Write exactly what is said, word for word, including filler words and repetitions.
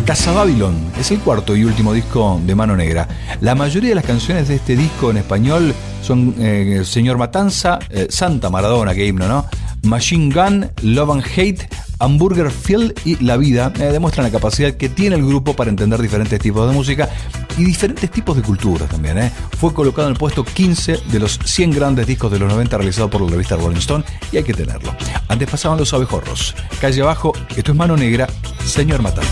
Casa Babylon es el cuarto y último disco de Mano Negra. La mayoría de las canciones de este disco en español son eh, Señor Matanza, eh, Santa Maradona, qué himno, ¿no? Machine Gun, Love and Hate, Hamburger Field y La Vida. Eh, demuestran la capacidad que tiene el grupo para entender diferentes tipos de música y diferentes tipos de culturas también. Eh. Fue colocado en el puesto quince de los cien grandes discos de los noventa realizado por la revista Rolling Stone y hay que tenerlo. Antes pasaban Los Abejorros. Calle Abajo, esto es Mano Negra, Señor Matanza.